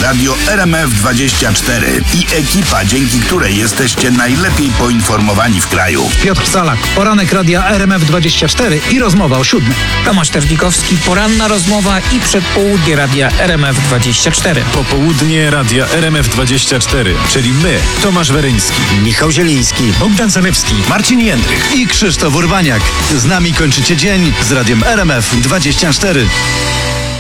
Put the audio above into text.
Radio RMF24 i ekipa, dzięki której jesteście najlepiej poinformowani w kraju. Piotr Salak, poranek Radia RMF24 i rozmowa o 7. Tomasz Terzbikowski, poranna rozmowa i przedpołudnie Radia RMF24. Popołudnie Radia RMF24, czyli my, Tomasz Weryński, Michał Zieliński, Bogdan Zalewski, Marcin Jędrych. i Krzysztof Urbaniak. Z nami kończycie dzień z Radiem RMF24.